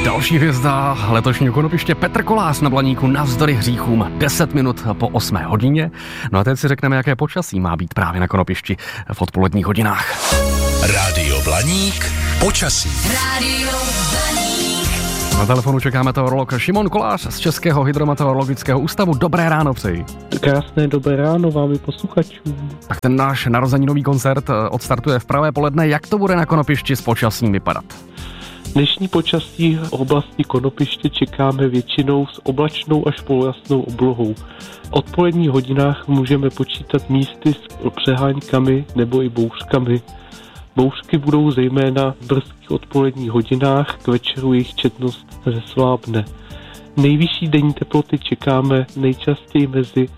Další hvězda letošního konopiště Petr Kolář na Blaníku navzdory hříchům 10 minut po 8 hodině. No a teď si řekneme, jaké počasí má být právě na konopišti v odpoledních hodinách. Rádio Blaník, počasí. Rádio Blaník. Na telefonu čeká meteorolog Šimon Kolář z Českého hydrometeorologického ústavu. Dobré ráno přeji. Krásné dobré ráno vám i posluchačům. Tak ten náš narozeninový koncert odstartuje v pravé poledne. Jak to bude na konopišti s počasím vypadat? Dnešní počasí v oblasti konopiště čekáme většinou s oblačnou až polojasnou oblohou. V odpoledních hodinách můžeme počítat místy s přeháňkami nebo i bouřkami. Bouřky budou zejména v brzkých odpoledních hodinách, k večeru jejich četnost zeslábne. Nejvyšší denní teploty čekáme nejčastěji mezi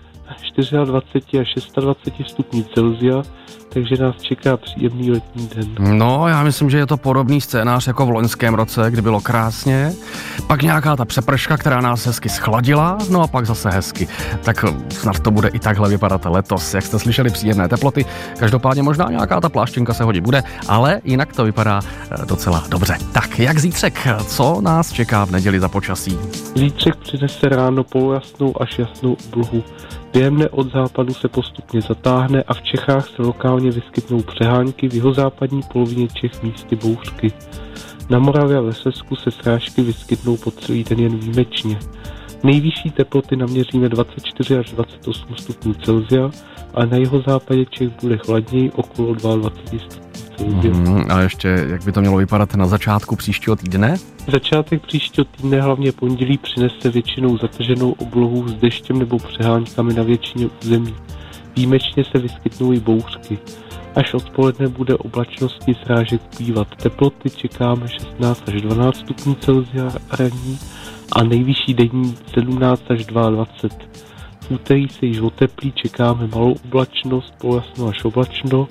24 a 26 stupňů Celsia, takže nás čeká příjemný letní den. No, já myslím, že je to podobný scénář jako v loňském roce, kdy bylo krásně, pak nějaká ta přeprška, která nás hezky schladila, no a pak zase hezky. Tak snad to bude i takhle vypadat letos. Jak jste slyšeli, příjemné teploty, každopádně možná nějaká ta pláštěnka se hodit bude, ale jinak to vypadá docela dobře. Tak, jak zítřek? Co nás čeká v neděli za počasí? Zítřek přinese ráno polojasnou až jasnou oblohu. Během dne od západu se postupně zatáhne a v Čechách se lokálně vyskytnou přehánky, v jihozápadní polovině Čech místy bouřky. Na Moravě a ve Slezsku se srážky vyskytnou po celý den jen výjimečně. Nejvyšší teploty naměříme 24 až 28 stupňů Celsia a na jihozápadě Čech bude chladněji okolo 22 stupňů Celsia. A ještě, jak by to mělo vypadat na začátku příštího týdne? Začátek příštího týdne, hlavně pondělí, přinese většinou zataženou oblohu s deštěm nebo přeháňkami na většině území. Výjimečně se vyskytnou i bouřky. Až odpoledne bude oblačnosti srážek ubývat. Teploty čekáme 16 až 12 stupňů Celsia ranní a nejvyšší denní 17 až 22. V úterý se již oteplí, čekáme malou oblačnost, polojasno až oblačno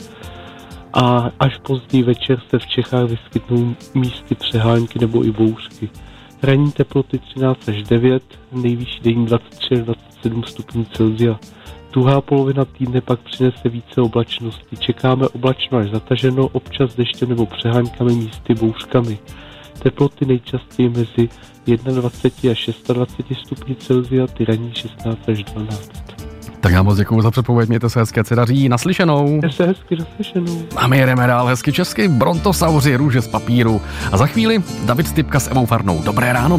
a až později večer se v Čechách vyskytnou místy přehánky nebo i bouřky. Ranní teploty 13 až 9, nejvyšší denní 23 až 27 stupňů Celsia. Druhá polovina týdne pak přinese více oblačnosti. Čekáme oblačno až zataženo, občas deštěm nebo přeháňkami, místy bouřkami. Teploty nejčastěji mezi 21 až 26 stupňů Celsia, ty ranní 16 až 12. Tak já moc děkuju za předpověď, mějte se hezké, daří, naslyšenou. Mějte se hezky, naslyšenou. A my jedeme dál hezky česky, Brontosauři, růže z papíru. A za chvíli David Stypka s Evou Farnou. Dobré ráno.